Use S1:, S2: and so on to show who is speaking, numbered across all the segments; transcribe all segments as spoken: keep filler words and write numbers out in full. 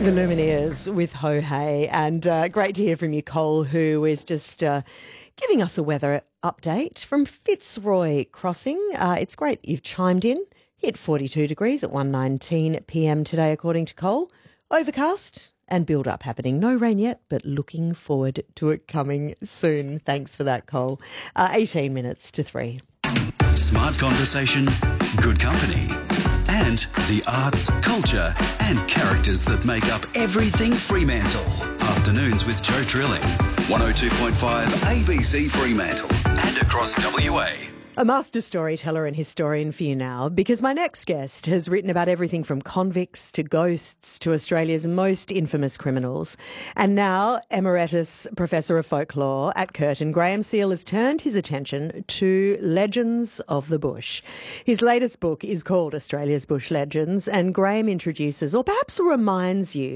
S1: The Lumineers with Ho Hey, and uh, great to hear from you, Cole, who is just uh, giving us a weather update from Fitzroy Crossing. Uh, it's great that you've chimed in. Hit forty-two degrees at one nineteen p m today, according to Cole. Overcast and build-up happening. No rain yet, but looking forward to it coming soon. Thanks for that, Cole. Uh, eighteen minutes to three.
S2: Smart conversation, good company, and the arts, culture and characters that make up everything Fremantle. Afternoons with Joe Trilling. one oh two point five A B C Fremantle and across W A.
S1: A master storyteller and historian for you now, because my next guest has written about everything from convicts to ghosts to Australia's most infamous criminals. And now, Emeritus Professor of Folklore at Curtin, Graham Seal has turned his attention to legends of the bush. His latest book is called Australia's Bush Legends, and Graham introduces, or perhaps reminds you,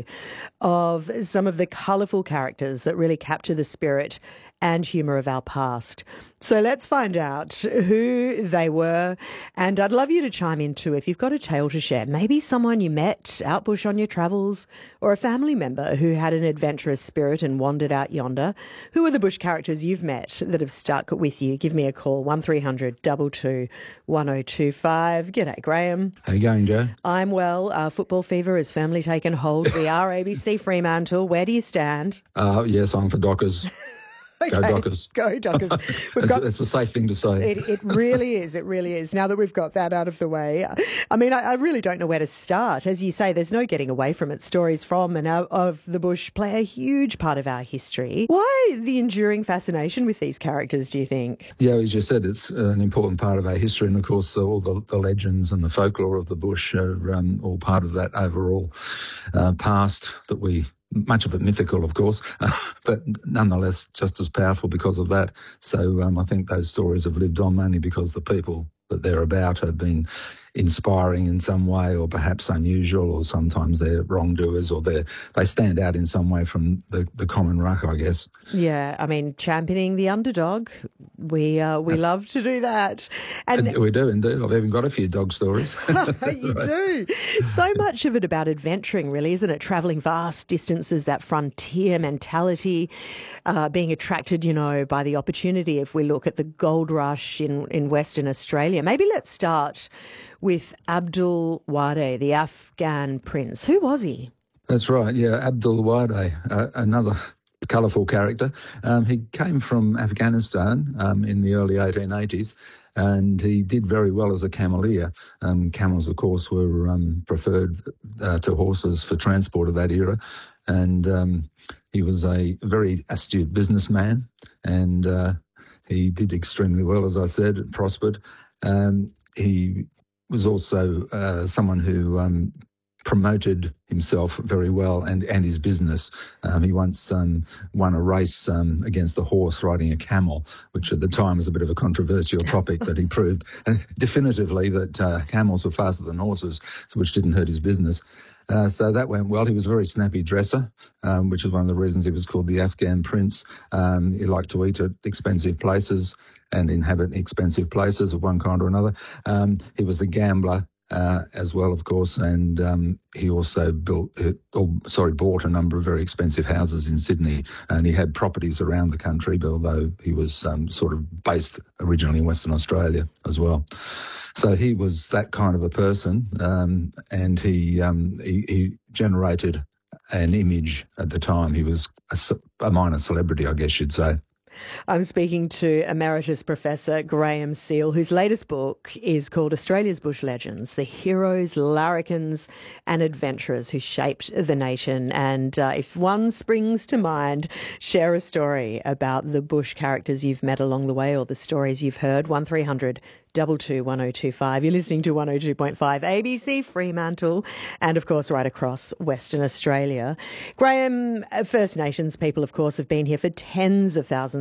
S1: of some of the colourful characters that really capture the spirit and humour of our past. So let's find out who they were, and I'd love you to chime in too if you've got a tale to share. Maybe someone you met out bush on your travels, or a family member who had an adventurous spirit and wandered out yonder. Who are the bush characters you've met that have stuck with you? Give me a call, one three hundred two two one oh two five. G'day, Graham.
S3: How you going, Joe?
S1: I'm well. Uh, football fever has firmly taken hold. We are A B C Fremantle. Where do you stand?
S3: Uh, yes, I'm for Dockers.
S1: Okay.
S3: Go Dockers.
S1: Go Dockers. We've
S3: it's,
S1: got,
S3: it's a safe thing to say.
S1: It, it really is. It really is. Now that we've got that out of the way, I mean, I, I really don't know where to start. As you say, there's no getting away from it. Stories from and out of the bush play a huge part of our history. Why the enduring fascination with these characters, do you think?
S3: Yeah, as you said, it's an important part of our history, and of course, all the, the legends and the folklore of the bush are um, all part of that overall uh, past that we. Much of it mythical, of course, but nonetheless just as powerful because of that. So um, I think those stories have lived on mainly because the people that they're about have been inspiring in some way, or perhaps unusual, or sometimes they're wrongdoers, or they they stand out in some way from the, the common ruck, I guess.
S1: Yeah, I mean, championing the underdog, we uh, we love to do that.
S3: And, and we do indeed. I've even got a few dog stories.
S1: You do. So much of it about adventuring, really, isn't it? Travelling vast distances, that frontier mentality, uh, being attracted, you know, by the opportunity. If we look at the gold rush in, in Western Australia, maybe let's start with Abdul Wade, the Afghan prince. Who was he?
S3: That's right, yeah, Abdul Wade, uh, another colourful character. Um, he came from Afghanistan um, in the early eighteen eighties, and he did very well as a cameleer. Um, camels, of course, were um, preferred uh, to horses for transport of that era, and um, he was a very astute businessman, and uh, he did extremely well, as I said, prospered. Um, he was also uh, someone who um, promoted himself very well and, and his business. Um, he once um, won a race um, against a horse riding a camel, which at the time was a bit of a controversial topic, but he proved uh, definitively that uh, camels were faster than horses, which didn't hurt his business. Uh, so that went well. He was a very snappy dresser, um, which is one of the reasons he was called the Afghan prince. Um, he liked to eat at expensive places and inhabit expensive places of one kind or another. Um, he was a gambler uh, as well, of course, and um, he also built, uh, or, sorry, bought a number of very expensive houses in Sydney, and he had properties around the country, but although he was um, sort of based originally in Western Australia as well. So he was that kind of a person, um, and he, um, he he generated an image at the time. He was a, a minor celebrity, I guess you'd say.
S1: I'm speaking to Emeritus Professor Graham Seal, whose latest book is called Australia's Bush Legends, the heroes, larrikins and adventurers who shaped the nation. And uh, if one springs to mind, share a story about the bush characters you've met along the way or the stories you've heard. one three hundred two two one oh two five. You're listening to one oh two point five A B C Fremantle and, of course, right across Western Australia. Graham, First Nations people, of course, have been here for tens of thousands